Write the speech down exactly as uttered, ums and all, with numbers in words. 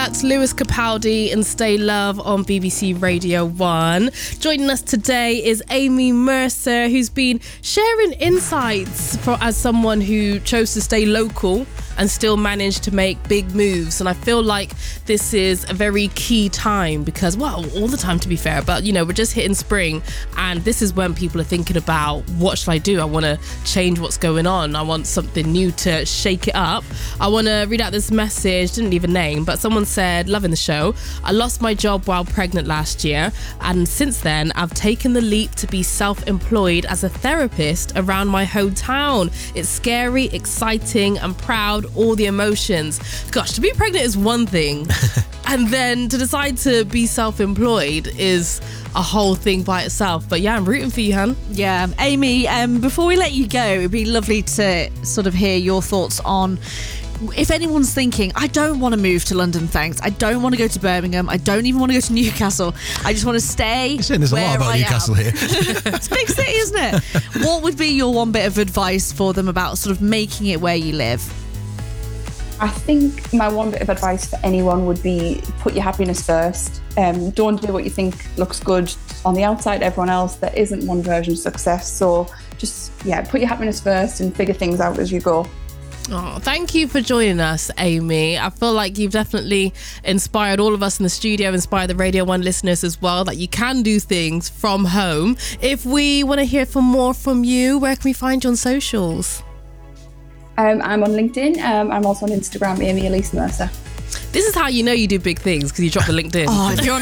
That's Lewis Capaldi and Stay Love on B B C Radio one. Joining us today is Amy Mercer, who's been sharing insights for, as someone who chose to stay local and still managed to make big moves. And I feel like this is a very key time because, well, all the time to be fair, but you know, we're just hitting spring and this is when people are thinking about, what should I do? I want to change what's going on. I want something new to shake it up. I want to read out this message, didn't leave a name, but someone said, loving the show. I lost my job while pregnant last year, and since then I've taken the leap to be self-employed as a therapist around my hometown. It's scary, exciting and proud, all the emotions. Gosh, to be pregnant is one thing and then to decide to be self-employed is a whole thing by itself. But yeah, I'm rooting for you, Han. Yeah, Amy, um, before we let you go, it'd be lovely to sort of hear your thoughts on, if anyone's thinking, I don't want to move to London, thanks. I don't want to go to Birmingham. I don't even want to go to Newcastle. I just want to stay. You're saying there's a lot about I Newcastle am. here. It's a big city, isn't it? What would be your one bit of advice for them about sort of making it where you live? I think my one bit of advice for anyone would be put your happiness first. Um, don't do what you think looks good on the outside, everyone else. There isn't one version of success. So just, yeah, put your happiness first and figure things out as you go. Oh, thank you for joining us, Amy. I feel like you've definitely inspired all of us in the studio, inspired the Radio one listeners as well, that you can do things from home. If we want to hear from more from you, where can we find you on socials? Um, I'm on LinkedIn. Um, I'm also on Instagram, Amy Elise Mercer. This is how you know you do big things, because you drop the LinkedIn. Oh, if you're on